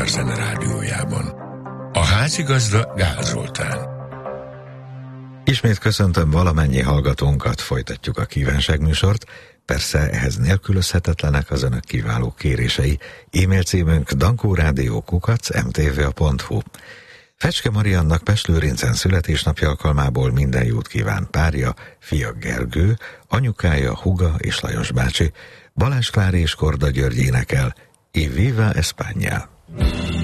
Zene rádiójában. A házigazda Gál Zoltán. Ismét köszöntöm valamennyi hallgatónkat, folytatjuk a kívánságműsort. Persze ehhez nélkülözhetetlenek az önök kiváló kérései. E-mail címünk dankórádió@mtva.hu. Fecske Mariannak Pest-Lőrincen születésnapja alkalmából minden jót kíván párja, fia Gergő, anyukája Huga és Lajos bácsi. Balázs Klári és Korda György énekel I Viva España.